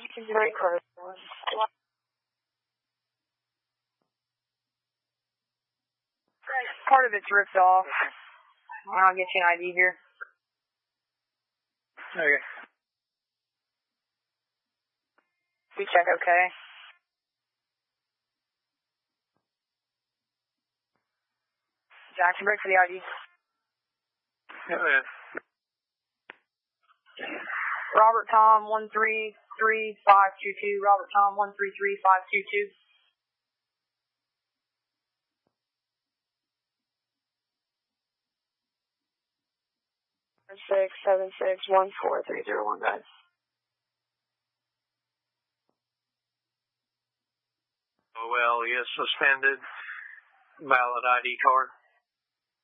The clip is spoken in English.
She's very close. Part of it's ripped off. I'll get you an ID here. Okay. You check okay. Jackson, break for the ID. Yeah. Robert Tom 133522. Robert Tom 133522. 6761430 guys. Oh, well, yes, suspended. Valid ID card.